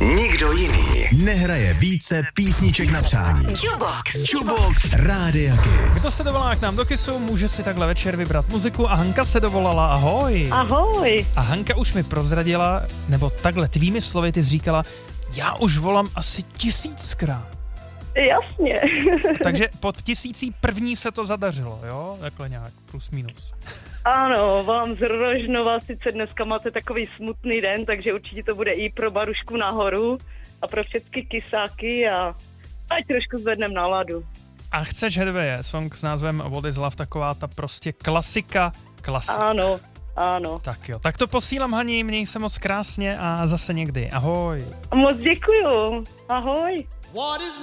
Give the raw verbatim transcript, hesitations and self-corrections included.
nikdo jiný nehraje více písniček na přání. Jukebox. Jukebox Rádia Kiss. Kdo se dovolá k nám do Kissu, může si takhle večer vybrat muziku a Hanka se dovolala. Ahoj. Ahoj. A Hanka už mi prozradila, nebo takhle tvými slovy ty jsi říkala, já už volám asi tisíckrát. Jasně. Takže pod tisící první se to zadařilo, jo? Takhle nějak, plus minus. Ano, volám z Rožnova, sice dneska máte takový smutný den, takže určitě to bude i pro Barušku nahoru a pro všechny kysáky a ať trošku zvednem náladu. A chceš Hedveje, song s názvem What is Love, taková ta prostě klasika, klasika. Ano, ano. Tak jo, tak to posílám, Hani, měj se moc krásně a zase někdy. Ahoj. Moc děkuju. Ahoj. What is